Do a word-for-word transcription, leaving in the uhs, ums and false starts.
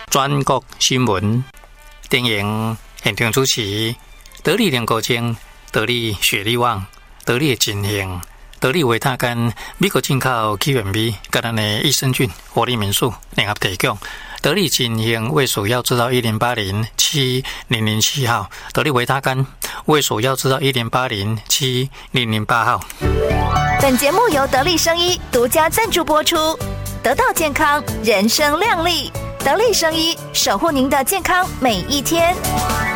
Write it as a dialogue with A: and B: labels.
A: 转国新闻电影现场主持，得力联国精，得力雪力旺，得力金型，得力维他干，美国进口起源米，甲咱的益生菌活力民宿联合提供。得力金型为首要知道一零八零七零零七号，得力维他干为首要知道一零八零七零零八号。
B: 本节目由得力生医独家赞助播出，得到健康，人生亮丽。得力生医，守护您的健康每一天。